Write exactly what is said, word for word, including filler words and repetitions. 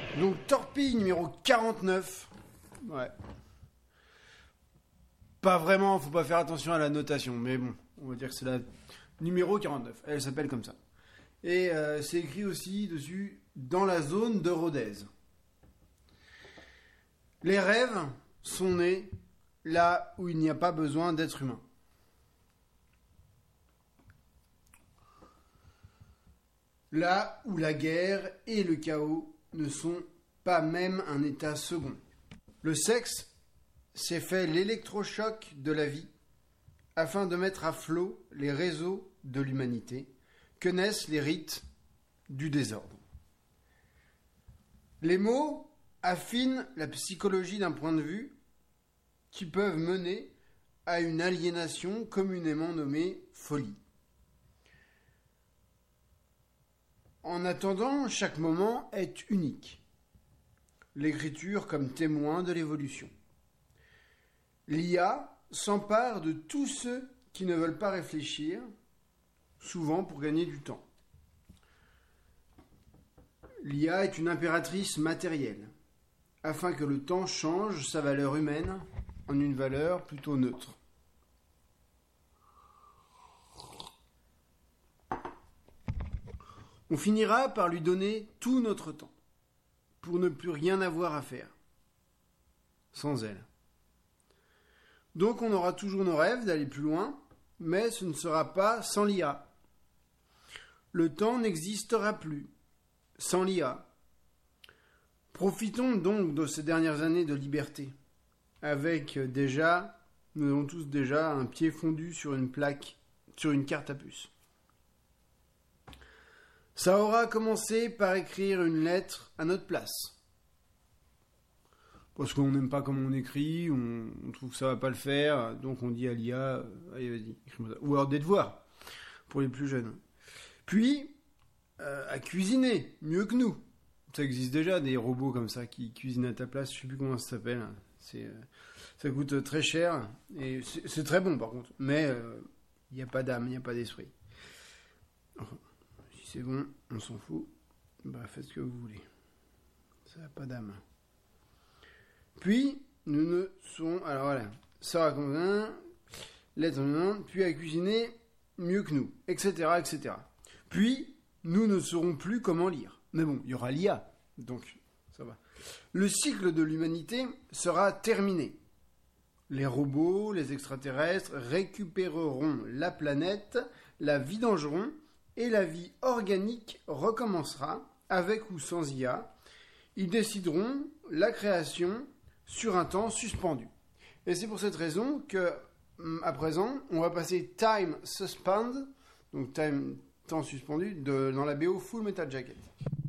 Donc, torpille numéro quarante-neuf. Ouais. Pas vraiment, faut pas faire attention à la notation, mais bon, on va dire que c'est la numéro quarante-neuf. Elle s'appelle comme ça. Et euh, c'est écrit aussi dessus, dans la zone de Rodez. Les rêves sont nés là où il n'y a pas besoin d'être humain. Là où la guerre et le chaos ne sont pas même un état second. Le sexe s'est fait l'électrochoc de la vie afin de mettre à flot les réseaux de l'humanité que naissent les rites du désordre. Les mots affinent la psychologie d'un point de vue qui peuvent mener à une aliénation communément nommée folie. En attendant, chaque moment est unique. L'écriture comme témoin de l'évolution. L'I A s'empare de tous ceux qui ne veulent pas réfléchir, souvent pour gagner du temps. L'I A est une impératrice matérielle, afin que le temps change sa valeur humaine en une valeur plutôt neutre. On finira par lui donner tout notre temps, pour ne plus rien avoir à faire, sans elle. Donc on aura toujours nos rêves d'aller plus loin, mais ce ne sera pas sans l'I A. Le temps n'existera plus sans l'I A. Profitons donc de ces dernières années de liberté, avec déjà, nous avons tous déjà un pied fondu sur une plaque, sur une carte à puce. Ça aura commencé par écrire une lettre à notre place. Parce qu'on n'aime pas comment on écrit, on, on trouve que ça va pas le faire, donc on dit à l'I A, euh, allez vas-y, écris-moi ça. Ou alors des devoirs, pour les plus jeunes. Puis, euh, à cuisiner, mieux que nous. Ça existe déjà, des robots comme ça qui cuisinent à ta place, je sais plus comment ça s'appelle. C'est, euh, ça coûte très cher, et c'est, c'est très bon par contre. Mais il euh, n'y a pas d'âme, il n'y a pas d'esprit. Enfin, si c'est bon, on s'en fout. Bah faites ce que vous voulez. Ça n'a pas d'âme. Puis, nous ne serons... Alors voilà, ça raconte lettre en puis à cuisiner mieux que nous, et cetera, et cetera. Puis, nous ne saurons plus comment lire. Mais bon, il y aura l'I A, donc ça va. Le cycle de l'humanité sera terminé. Les robots, les extraterrestres récupéreront la planète, la vidangeront, et la vie organique recommencera, avec ou sans I A. Ils décideront la création sur un temps suspendu. Et c'est pour cette raison que, à présent, on va passer Time Suspend, donc time, temps suspendu, de, dans la B O Full Metal Jacket.